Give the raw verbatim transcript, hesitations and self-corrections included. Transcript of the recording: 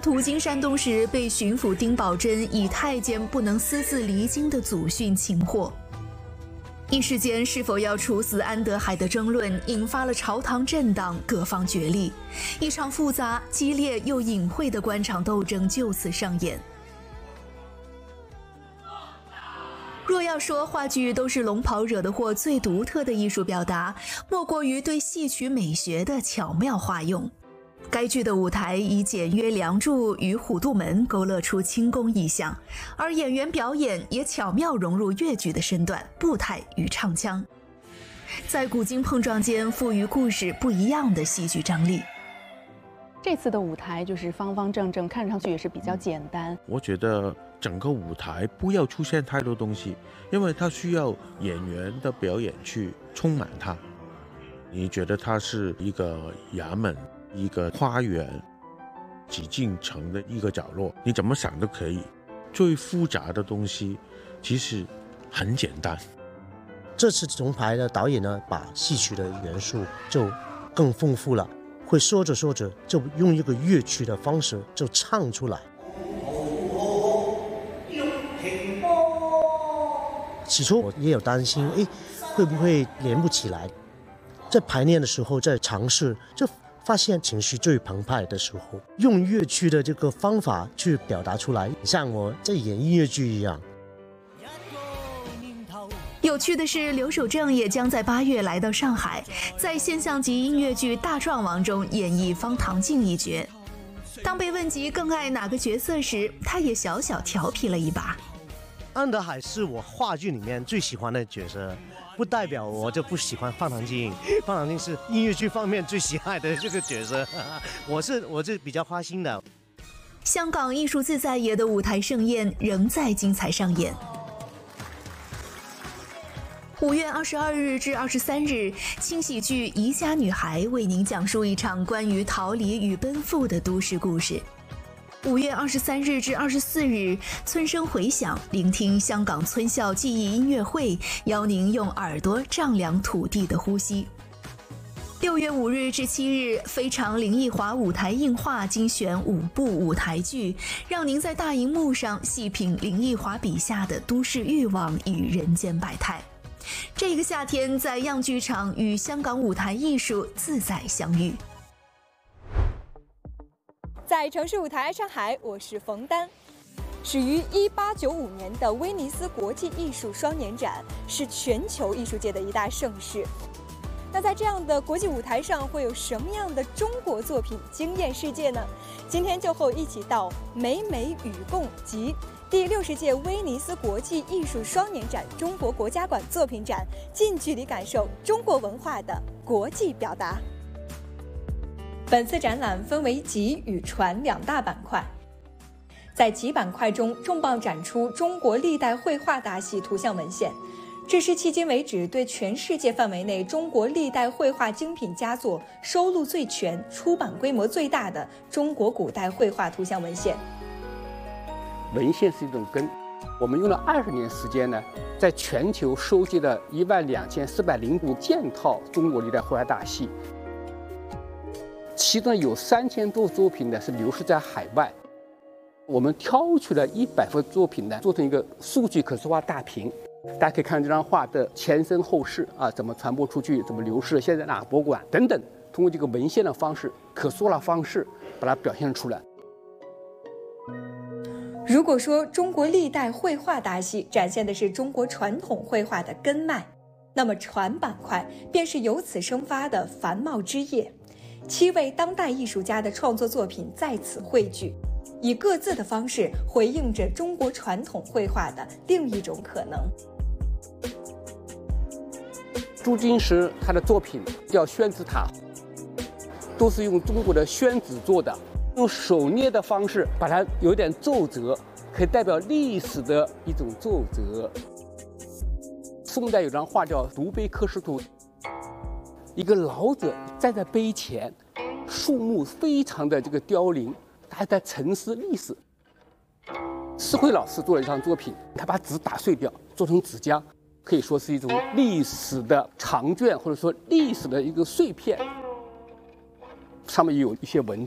途经山东时被巡抚丁宝桢以太监不能私自离京的祖训擒获。一时间是否要处死安德海的争论引发了朝堂震荡，各方角力，一场复杂、激烈又隐晦的官场斗争就此上演。若要说话剧都是龙袍惹的祸最独特的艺术表达，莫过于对戏曲美学的巧妙化用。该剧的舞台以简约梁柱与虎度门勾勒出清宫意象，而演员表演也巧妙融入越剧的身段、步态与唱腔，在古今碰撞间赋予故事不一样的戏剧张力。 这次的舞台就是方方正正，看上去也是比较简单。 我觉得整个舞台不要出现太多东西，因为它需要演员的表演去充满它。你觉得它是一个衙门、一个花园、几进城的一个角落，你怎么想都可以。最复杂的东西其实很简单。 这次铜牌的导演呢，把戏曲的元素就更丰富了。会说着说着就用一个乐曲的方式就唱出来。起初我也有担心，哎，会不会连不起来？在排练的时候，在尝试，就发现情绪最澎湃的时候，用乐曲的这个方法去表达出来，像我在演音乐剧一样。 有趣的是，刘守正也将在八月来到上海，在现象级音乐剧《大壮王》中演绎方唐镜一角。当被问及更爱哪个角色时，他也小小调皮了一把。 安德海是我话剧里面最喜欢的角色，不代表我就不喜欢方唐镜。方唐镜是音乐剧方面最喜爱的这个角色，我是我是比较花心的。 香港艺术自在爷的舞台盛宴仍在精彩上演。五月二十二日至二十三日，轻喜剧《宜家女孩》为您讲述一场关于逃离与奔赴的都市故事。五月二十三日至二十四日，村声回响，聆听香港村校记忆音乐会，邀您用耳朵丈量土地的呼吸。六月五日至七日，非常林奕华舞台映画精选五部舞台剧，让您在大荧幕上细品林奕华笔下的都市欲望与人间百态。这个夏天，在样剧场与香港舞台艺术自在相遇。 在城市舞台上海，我是冯丹。始于一八九五年的威尼斯国际艺术双年展是全球艺术界的一大盛事。那在这样的国际舞台上，会有什么样的中国作品惊艳世界呢？今天就和我一起到美美与共及第六十届威尼斯国际艺术双年展中国国家馆作品展，近距离感受中国文化的国际表达。本次展览分为集与传两大板块，在集板块中重磅展出中国历代绘画大系图像文献，这是迄今为止对全世界范围内中国历代绘画精品佳作收录最全、出版规模最大的中国古代绘画图像文献。 文献是一种根，我们用了二十年时间呢，在全球收集了一万两千四百零五件套中国历代绘画大系，其中有三千多作品呢是流失在海外。我们挑取了一百幅作品呢，做成一个数据可视化大屏，大家可以看这张画的前身后事啊，怎么传播出去，怎么流失，现在哪个博物馆等等，通过这个文献的方式、可视化的方式，把它表现出来。 如果说中国历代绘画大系展现的是中国传统绘画的根脉，那么传板块便是由此生发的繁茂枝叶。七位当代艺术家的创作作品在此汇聚，以各自的方式回应着中国传统绘画的另一种可能。 朱金石他的作品叫宣纸塔，都是用中国的宣纸做的，用手捏的方式把它有点皱褶，可以代表历史的一种皱褶。宋代有张画叫《独碑刻石图》，一个老者站在碑前，树木非常的这个凋零，他在沉思历史。施辉老师做了一张作品，他把纸打碎掉，做成纸浆，可以说是一种历史的长卷，或者说历史的一个碎片。上面有一些文